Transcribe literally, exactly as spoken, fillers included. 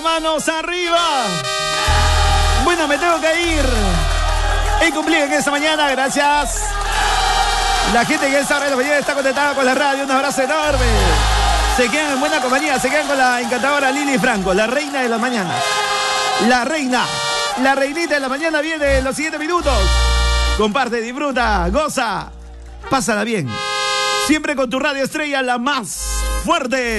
Manos arriba. Bueno, me tengo que ir. He cumplido en esta mañana, gracias. La gente que esta hora de la mañana está conectada con la radio, un abrazo enorme. Se quedan en buena compañía, se quedan con la encantadora Lili Franco, la reina de la mañana. La reina, la reinita de la mañana viene en los siguientes minutos. Comparte, disfruta, goza, pásala bien. Siempre con tu radio estrella, la más fuerte.